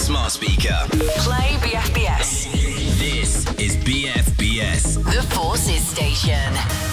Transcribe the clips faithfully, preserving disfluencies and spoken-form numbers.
smart speaker. Play B F B S. This is B F B S. The Forces Station.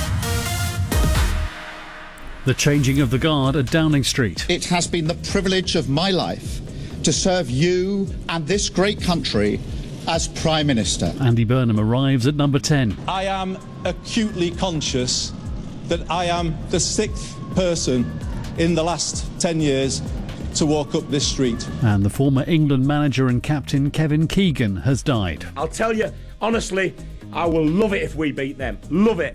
The changing of the guard at Downing Street. It has been the privilege of my life to serve you and this great country as Prime Minister. Andy Burnham arrives at number ten. I am acutely conscious that I am the sixth person in the last ten years to walk up this street. And the former England manager and captain Kevin Keegan has died. I'll tell you, honestly, I will love it if we beat them. Love it.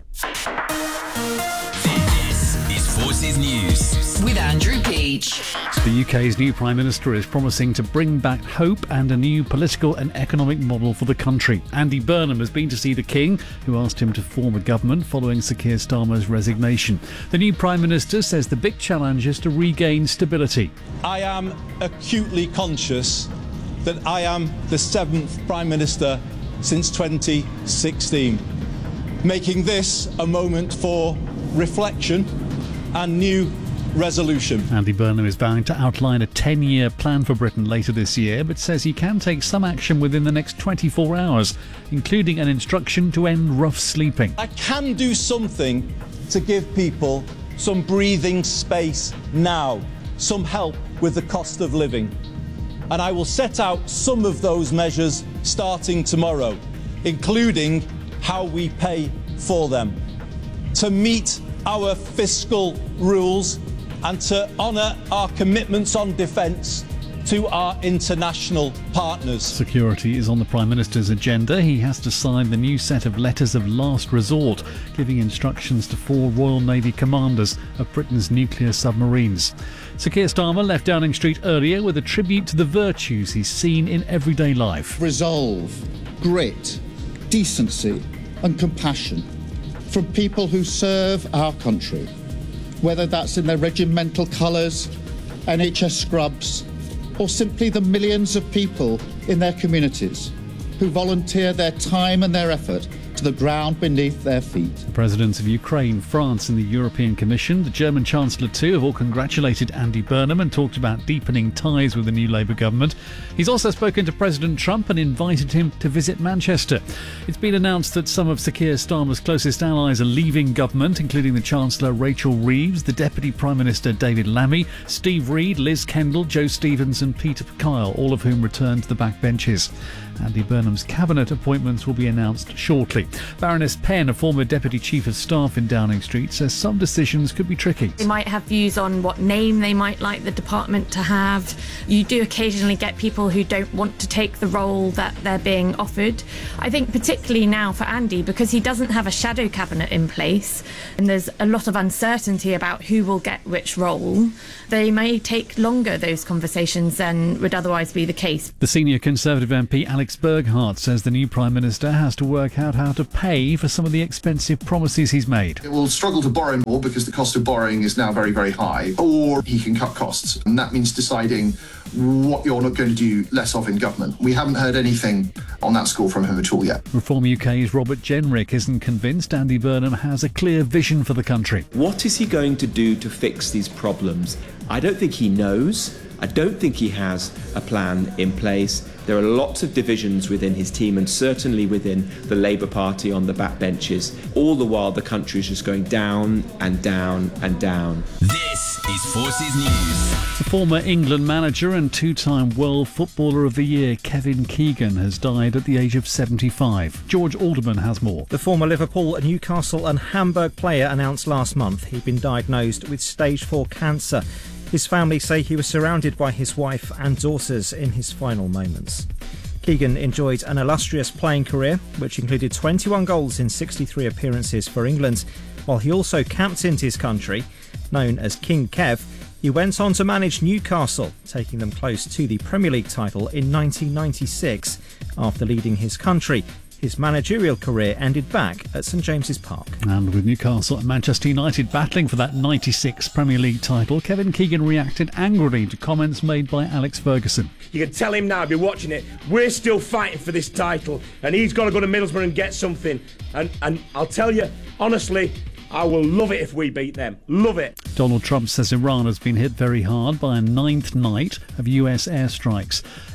This is Forces News. With Andrew Peach. The U K's new Prime Minister is promising to bring back hope and a new political and economic model for the country. Andy Burnham has been to see the King, who asked him to form a government following Sir Keir Starmer's resignation. The new Prime Minister says the big challenge is to regain stability. I am acutely conscious that I am the seventh Prime Minister since twenty sixteen, making this a moment for reflection and new resolution. Andy Burnham is bound to outline a ten-year plan for Britain later this year, but says he can take some action within the next twenty-four hours, including an instruction to end rough sleeping. I can do something to give people some breathing space now, some help with the cost of living. And I will set out some of those measures starting tomorrow, including how we pay for them, to meet our fiscal rules and to honour our commitments on defence to our international partners. Security is on the Prime Minister's agenda. He has to sign the new set of letters of last resort, giving instructions to four Royal Navy commanders of Britain's nuclear submarines. Sir Keir Starmer left Downing Street earlier with a tribute to the virtues he's seen in everyday life. Resolve, grit, decency and compassion from people who serve our country, whether that's in their regimental colours, N H S scrubs, or simply the millions of people in their communities who volunteer their time and their effort to the ground beneath their feet. The presidents of Ukraine, France and the European Commission, the German Chancellor too, have all congratulated Andy Burnham and talked about deepening ties with the new Labour government. He's also spoken to President Trump and invited him to visit Manchester. It's been announced that some of Sir Keir Starmer's closest allies are leaving government, including the Chancellor Rachel Reeves, the Deputy Prime Minister David Lammy, Steve Reed, Liz Kendall, Joe Stevens and Peter Kyle, all of whom returned to the backbenches. Andy Burnham's cabinet appointments will be announced shortly. Baroness Penn, a former Deputy Chief of Staff in Downing Street, says some decisions could be tricky. They might have views on what name they might like the department to have. You do occasionally get people who don't want to take the role that they're being offered. I think particularly now for Andy, because he doesn't have a shadow cabinet in place and there's a lot of uncertainty about who will get which role, they may take longer, those conversations, than would otherwise be the case. The senior Conservative M P Alex Burghardt says the new Prime Minister has to work out how to pay for some of the expensive promises he's made. It will struggle to borrow more because the cost of borrowing is now very, very high, or he can cut costs. And that means deciding what you're not going to do less of in government. We haven't heard anything on that score from him at all yet. Reform U K's Robert Jenrick isn't convinced Andy Burnham has a clear vision for the country. What is he going to do to fix these problems? I don't think he knows. I don't think he has a plan in place. There are lots of divisions within his team and certainly within the Labour Party on the backbenches. All the while the country is just going down and down and down. This is Forces News. The former England manager and two-time World Footballer of the Year Kevin Keegan has died at the age of seventy-five. George Alderman has more. The former Liverpool, Newcastle and Hamburg player announced last month he'd been diagnosed with stage four cancer. His family say he was surrounded by his wife and daughters in his final moments. Keegan enjoyed an illustrious playing career, which included twenty-one goals in sixty-three appearances for England, while he also captained his country. Known as King Kev, he went on to manage Newcastle, taking them close to the Premier League title in nineteen ninety-six. After leading his country, his managerial career ended back at St James's Park. And with Newcastle and Manchester United battling for that ninety-six Premier League title, Kevin Keegan reacted angrily to comments made by Alex Ferguson. You can tell him now, I'll be watching it, we're still fighting for this title and he's got to go to Middlesbrough and get something. And, and I'll tell you, honestly, I will love it if we beat them. Love it. Donald Trump says Iran has been hit very hard by a ninth night of U S airstrikes.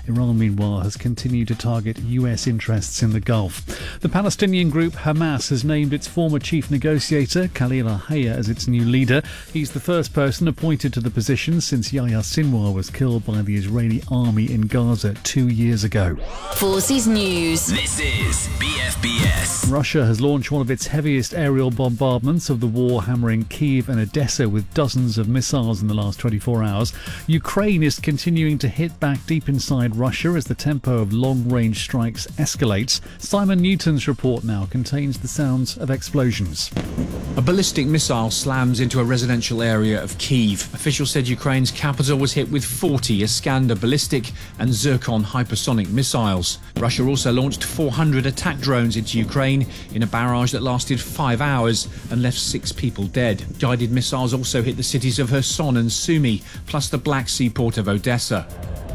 Iran, meanwhile, has continued to target U S interests in the Gulf. The Palestinian group Hamas has named its former chief negotiator, Khalil al-Hayya, as its new leader. He's the first person appointed to the position since Yahya Sinwar was killed by the Israeli army in Gaza two years ago. Forces News. This is B F B S. Russia has launched one of its heaviest aerial bombardments of the war, hammering Kyiv and Odessa with dozens of missiles in the last twenty-four hours. Ukraine is continuing to hit back deep inside Russia as the tempo of long-range strikes escalates. Simon Newton's report now contains the sounds of explosions. A ballistic missile slams into a residential area of Kyiv. Officials said Ukraine's capital was hit with forty Iskander ballistic and Zircon hypersonic missiles. Russia also launched four hundred attack drones into Ukraine in a barrage that lasted five hours and left six people dead. Guided missiles also hit the cities of Kherson and Sumy, plus the Black Sea port of Odessa.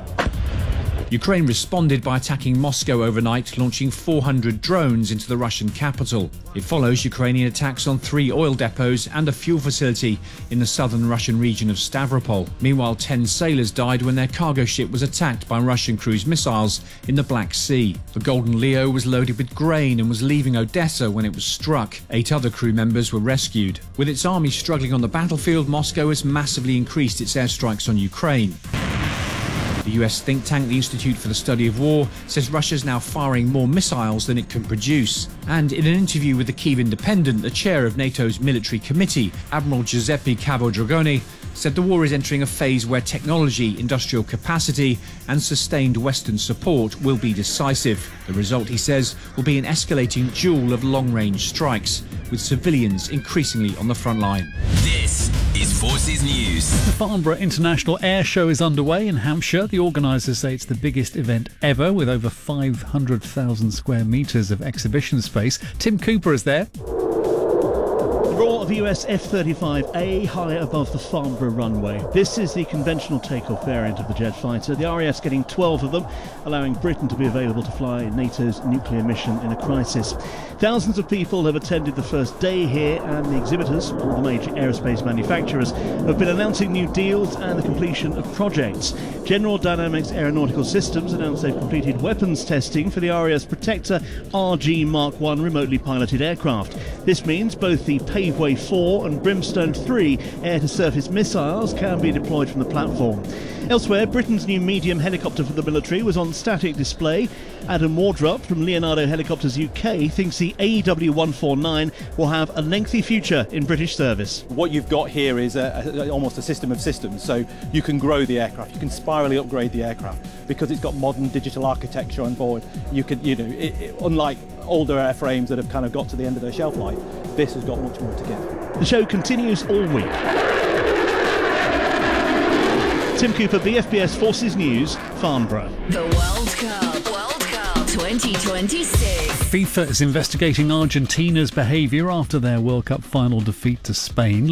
Ukraine responded by attacking Moscow overnight, launching four hundred drones into the Russian capital. It follows Ukrainian attacks on three oil depots and a fuel facility in the southern Russian region of Stavropol. Meanwhile, ten sailors died when their cargo ship was attacked by Russian cruise missiles in the Black Sea. The Golden Leo was loaded with grain and was leaving Odessa when it was struck. Eight other crew members were rescued. With its army struggling on the battlefield, Moscow has massively increased its airstrikes on Ukraine. The U S think tank, the Institute for the Study of War, says Russia's now firing more missiles than it can produce. And in an interview with the Kyiv Independent, the chair of NATO's military committee, Admiral Giuseppe Cavo-Dragoni, said the war is entering a phase where technology, industrial capacity and sustained Western support will be decisive. The result, he says, will be an escalating duel of long-range strikes, with civilians increasingly on the front line. This is Forces News. The Farnborough International Air Show is underway in Hampshire. The organisers say it's the biggest event ever, with over five hundred thousand square metres of exhibition space. Tim Cooper is there. The roar of the U S F thirty-five A high above the Farnborough runway. This is the conventional takeoff variant of the jet fighter. The R A F's getting twelve of them, allowing Britain to be available to fly NATO's nuclear mission in a crisis. Thousands of people have attended the first day here, and the exhibitors, all the major aerospace manufacturers, have been announcing new deals and the completion of projects. General Dynamics Aeronautical Systems announced they've completed weapons testing for the R A F's Protector R G Mark one remotely piloted aircraft. This means both the Paveway four and Brimstone three air-to-surface missiles can be deployed from the platform. Elsewhere, Britain's new medium helicopter for the military was on static display. Adam Wardrop from Leonardo Helicopters U K thinks the A W one forty-nine will have a lengthy future in British service. What you've got here is a, a, almost a system of systems, so you can grow the aircraft, you can spirally upgrade the aircraft because it's got modern digital architecture on board. You could, you know, it, it, unlike older airframes that have kind of got to the end of their shelf life, this has got much more to give. The show continues all week. Tim Cooper, B F B S Forces News, Farnborough. The World Cup. World Cup twenty twenty-six. FIFA is investigating Argentina's behaviour after their World Cup final defeat to Spain.